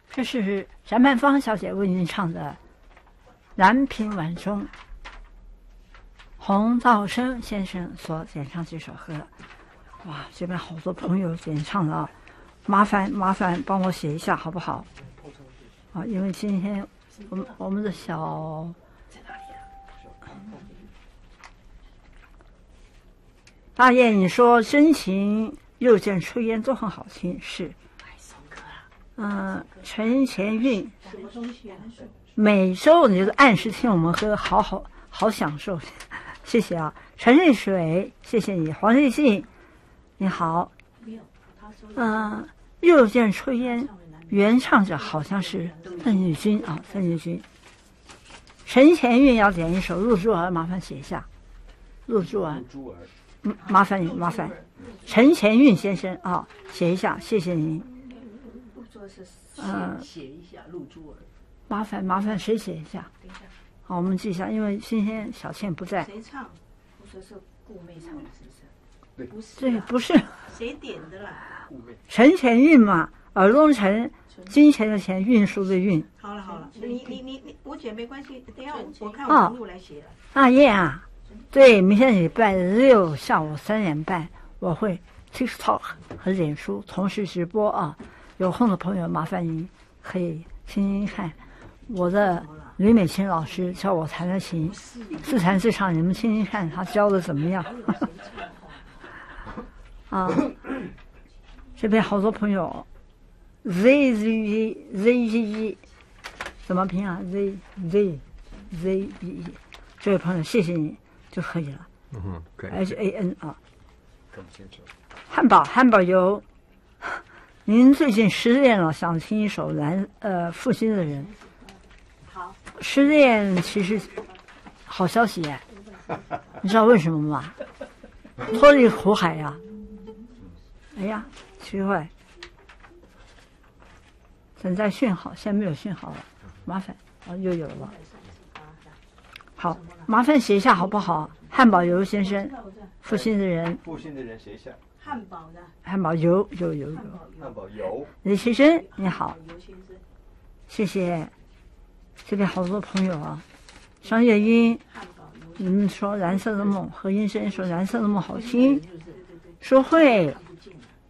这是翟曼芳小姐为您唱的《南屏晚钟》，洪道生先生所演唱这首歌。哇，这边好多朋友演唱了啊，麻烦帮我写一下好不好？啊，因为今天我们的小在哪里啊？大雁，你说真情又见炊烟都很好听，是。陈前韵，每周你就按时听我们歌，好享受，谢谢啊。陈瑞水，谢谢你。黄立信，你好。又见炊烟，原唱者好像是邓丽君啊，邓丽君。陈前韵要点一首《入珠儿》，麻烦写一下。入珠儿，麻烦陈前韵先生啊，写一下，谢谢您。 写一下《露珠儿》， 麻烦谁写一下？好，我们记一下，因为今天小倩不在。 谁唱？我说是顾妹唱的，是不是？不是， 对，不是。 谁点的啦？ 陈前韵嘛，耳东陈，金钱的钱，运输的运。 好了，你，我姐没关系，等一下我看网路来写了。 大雁啊，对，明天礼拜六下午3点半，我会 TikTok 和脸书同时直播啊。有空的朋友，麻烦您可以听听看。我的吕美琴老师教我弹的琴，自弹自唱，你们听听看，他教的怎么样？啊，这边好多朋友 ZZE 怎么拼啊 ？ZZE 这位朋友，谢谢你就可以了。 可以。 HAN 啊， 更清楚。 汉堡油。您最近失恋了，想听一首负心的人。 好， 失恋其实好消息耶，你知道为什么吗？脱离苦海呀。哎呀，奇怪，等待讯号，现在没有讯号了，麻烦又有了。好，麻烦写一下好不好？汉堡油先生，负心的人写一下。 汉堡油， 汉堡油。 李先生你好，谢谢。这边好多朋友啊，张月英，你们说蓝色的梦，何医生说蓝色的梦好听，说会